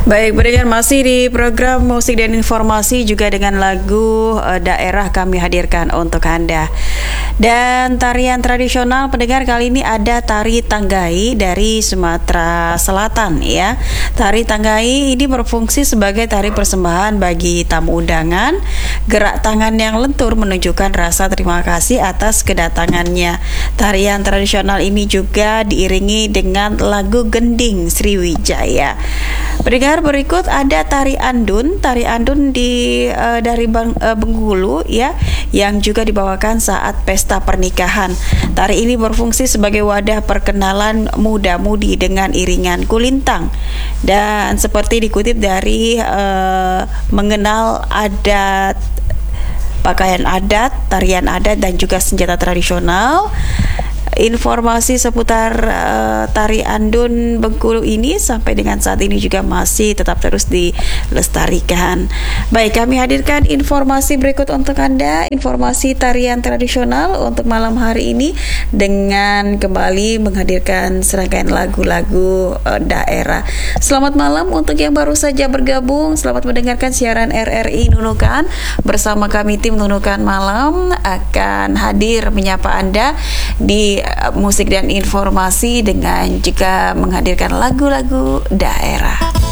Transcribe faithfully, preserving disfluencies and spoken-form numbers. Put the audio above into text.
Baik, pendengar, masih di program Musik dan Informasi juga dengan lagu uh, daerah kami hadirkan untuk Anda. Dan tarian tradisional pendengar kali ini ada tari Tanggai dari Sumatera Selatan ya. Tari Tanggai ini berfungsi sebagai tari persembahan bagi tamu undangan. Gerak tangan yang lentur menunjukkan rasa terima kasih atas kedatangannya. Tarian tradisional ini juga diiringi dengan lagu Gending Sriwijaya. Pendengar, berikut ada tari andun. Tari andun di uh, dari Bang, uh, Bengkulu ya, yang juga dibawakan saat pesta pernikahan. Tari ini berfungsi sebagai wadah perkenalan muda-mudi dengan iringan kulintang. Dan seperti dikutip dari uh, mengenal adat, pakaian adat, tarian adat dan juga senjata tradisional. Informasi seputar uh, tari andun Bengkulu ini sampai dengan saat ini juga masih tetap terus dilestarikan. Baik, kami hadirkan informasi berikut untuk Anda, informasi tarian tradisional untuk malam hari ini dengan kembali menghadirkan serangkaian lagu-lagu uh, daerah. Selamat malam untuk yang baru saja bergabung. Selamat mendengarkan siaran R R I Nunukan. Bersama kami tim Nunukan Malam akan hadir menyapa Anda di musik dan informasi dengan juga menghadirkan lagu-lagu daerah.